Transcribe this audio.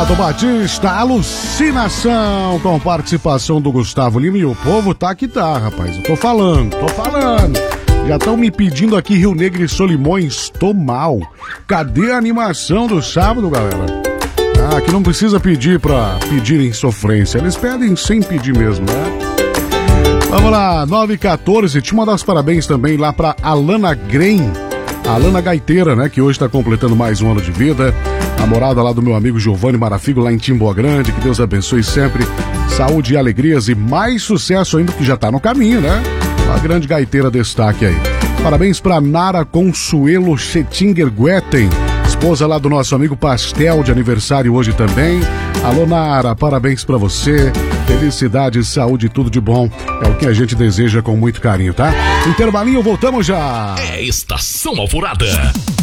Obrigado, Batista. Alucinação com participação do Gustavo Lima. E o povo tá que tá, rapaz. Eu tô falando. Já estão me pedindo aqui Rio Negro e Solimões, tô mal. Cadê a animação do sábado, galera? Aqui não precisa pedir pra pedirem sofrência. Eles pedem sem pedir mesmo, né? Vamos lá, 9h14. Deixa eu mandar os parabéns também lá pra Alana Grem. A Alana Gaiteira, né, que hoje está completando mais um ano de vida. Namorada lá do meu amigo Giovanni Marafigo, lá em Timboa Grande. Que Deus abençoe sempre. Saúde e alegrias e mais sucesso ainda, que já tá no caminho, né? Uma grande gaiteira, destaque aí. Parabéns pra Nara Consuelo Schettinger Guetten, esposa lá do nosso amigo Pastel, de aniversário hoje também. Alô, Nara, parabéns pra você. Felicidade, saúde, tudo de bom. É o que a gente deseja com muito carinho, tá? Intervalinho, voltamos já. É Estação Alvorada.